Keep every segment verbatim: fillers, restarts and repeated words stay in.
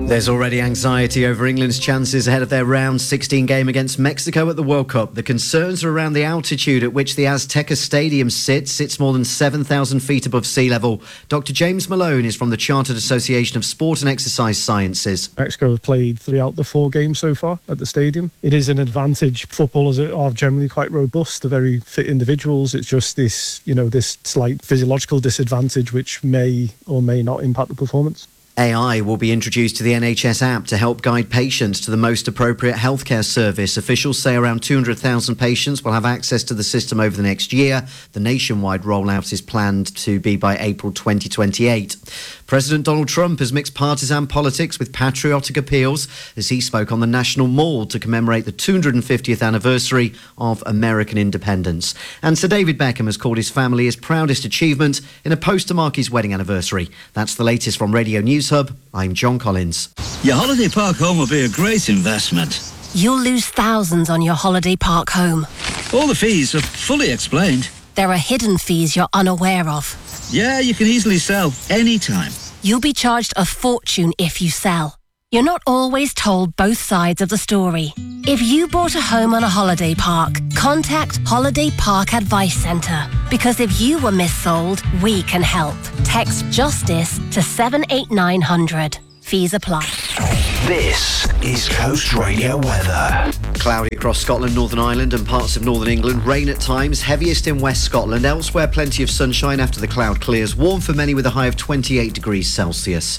There's already anxiety over England's chances ahead of their round sixteen game against Mexico at the World Cup. The concerns are around the altitude at which the Azteca Stadium sits. Sits more than seven thousand feet above sea level. Doctor James Malone is from the Chartered Association of Sport and Exercise Sciences. Mexico have played three out of the four games so far at the stadium. It is an advantage. Footballers are generally quite robust. They're very fit individuals. It's just this, you know, this slight physiological disadvantage which may or may not impact the performance. A I will be introduced to the N H S app to help guide patients to the most appropriate healthcare service. Officials say around two hundred thousand patients will have access to the system over the next year. The nationwide rollout is planned to be by April twenty twenty-eight. President Donald Trump has mixed partisan politics with patriotic appeals as he spoke on the National Mall to commemorate the two hundred fiftieth anniversary of American independence. And Sir David Beckham has called his family his proudest achievement in a post to mark his wedding anniversary. That's the latest from Radio News Hub. I'm John Collins. Your holiday park home will be a great investment. You'll lose thousands on your holiday park home. All the fees are fully explained. There are hidden fees you're unaware of. Yeah, you can easily sell anytime. You'll be charged a fortune if you sell. You're not always told both sides of the story. If you bought a home on a holiday park, contact Holiday Park Advice Centre. Because if you were missold, we can help. Text JUSTICE to seven eight nine hundred. Fees apply. This is Coast Radio weather. Cloudy across Scotland, Northern Ireland and parts of northern England. Rain at times, heaviest in West Scotland. Elsewhere, plenty of sunshine after the cloud clears. Warm for many with a high of twenty-eight degrees Celsius.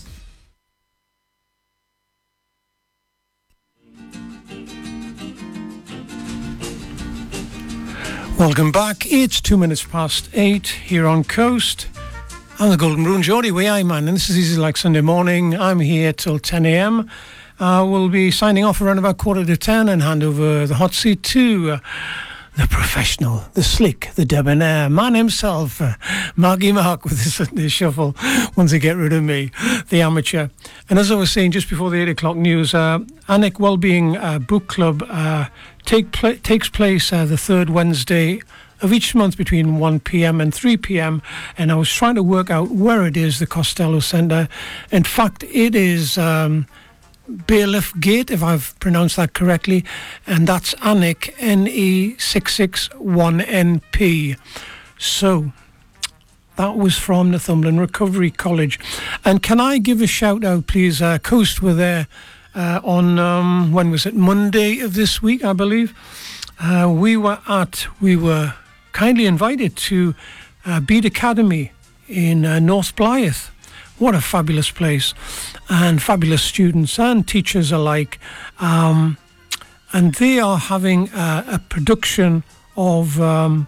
Welcome back. It's two minutes past eight here on Coast. I'm the Golden Brown Geordie, way I man, and this is Easy Like Sunday Morning. I'm here till ten a.m. Uh, we'll be signing off around about quarter to ten and hand over the hot seat to uh, the professional, the slick, the debonair man himself, uh, Marky Mark with the Sunday Shuffle, once they get rid of me, the amateur. And as I was saying just before the eight o'clock news, uh, Alnwick Wellbeing uh, Book Club uh, take pl- takes place uh, the third Wednesday of each month between one p.m. and three p.m. and I was trying to work out where it is, the Costello Centre. In fact, it is um, Bailiff Gate, if I've pronounced that correctly, and that's Alnwick, N E six six one N P. So that was from Northumberland Recovery College. And can I give a shout out, please? Uh, Coast were there uh, on, um, when was it, Monday of this week, I believe. Uh, we were at, we were kindly invited to uh, Bede Academy in uh, North Blyth. What a fabulous place, and fabulous students and teachers alike. Um, and they are having uh, a production of, um,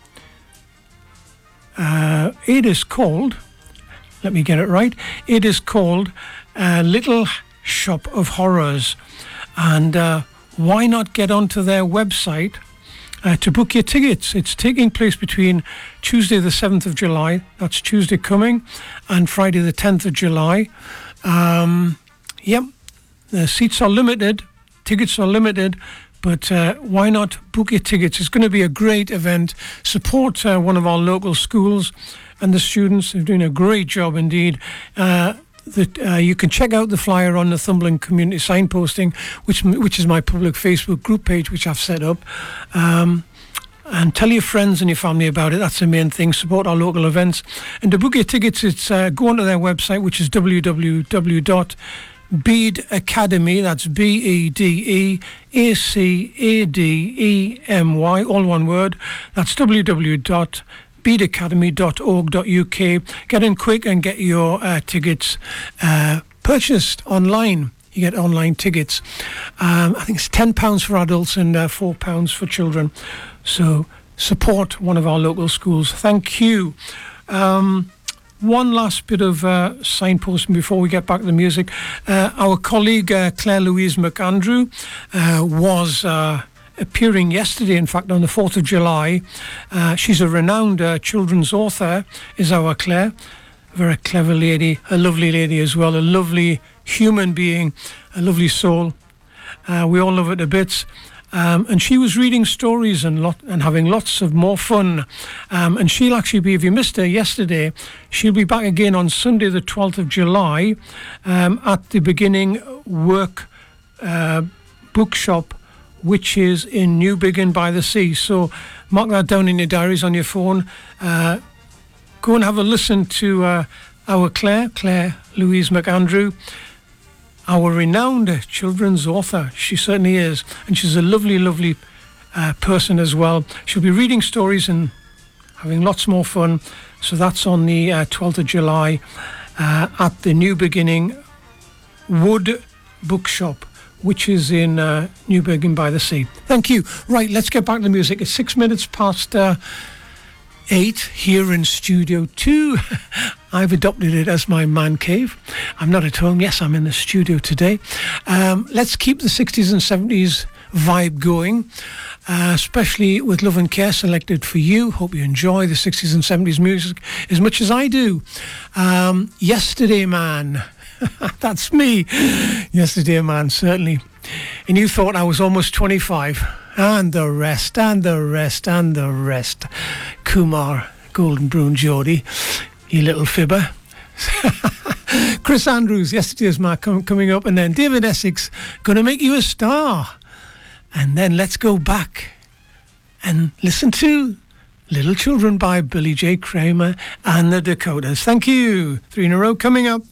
uh, it is called, let me get it right, it is called uh, Little Shop of Horrors. And uh, why not get onto their website uh, to book your tickets? It's taking place between Tuesday the seventh of July, that's Tuesday coming, and Friday the tenth of July. Um, yep, the seats are limited, tickets are limited, but uh, why not book your tickets? It's going to be a great event. Support uh, one of our local schools and the students. They're doing a great job indeed. Uh, That uh, you can check out the flyer on Northumberland Community Signposting, which which is my public Facebook group page, which I've set up. Um, and tell your friends and your family about it. That's the main thing. Support our local events. And to book your tickets, it's uh, go onto their website, which is w w w dot Bede Academy. That's B E D E A C A D E M Y, all one word. That's w w w dot bede academy dot org dot u k. Get in quick and get your uh, tickets uh, purchased online. You get online tickets. Um, I think it's ten pounds for adults and uh, four pounds for children. So support one of our local schools. Thank you. Um, one last bit of uh, signposting before we get back to the music. Uh, our colleague uh, Claire Louise McAndrew uh, was... Uh, appearing yesterday, in fact, on the fourth of July. Uh, she's a renowned uh, children's author, is our Claire. A very clever lady, a lovely lady as well, a lovely human being, a lovely soul. Uh, we all love her to bits. Um, and she was reading stories and lot and having lots of more fun. Um, and she'll actually be, if you missed her yesterday, she'll be back again on Sunday, the twelfth of July, um, at the Beginning Work uh, Bookshop, which is in Newbiggin by the Sea. So mark that down in your diaries on your phone. Uh, go and have a listen to uh, our Claire, Claire Louise McAndrew, our renowned children's author. She certainly is. And she's a lovely, lovely uh, person as well. She'll be reading stories and having lots more fun. So that's on the uh, twelfth of July uh, at the Newbiggin Wood Bookshop, which is in uh, Newbiggin by the Sea. Thank you. Right, let's get back to the music. It's six minutes past uh, eight here in Studio two. I've adopted it as my man cave. I'm not at home. Yes, I'm in the studio today. Um, let's keep the sixties and seventies vibe going, uh, especially with Love and Care selected for you. Hope you enjoy the sixties and seventies music as much as I do. Um, Yesterday Man. That's me. Yesterday Man, certainly. And you thought I was almost twenty-five. And the rest, and the rest, and the rest. Kumar, Golden Brown Geordie, you little fibber. Chris Andrews, Yesterday's Man com- coming up. And then David Essex, Gonna Make You a Star. And then let's go back and listen to Little Children by Billy J. Kramer and the Dakotas. Thank you. Three in a row coming up.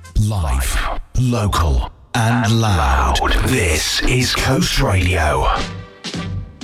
Live, local, and loud. This is Coast Radio.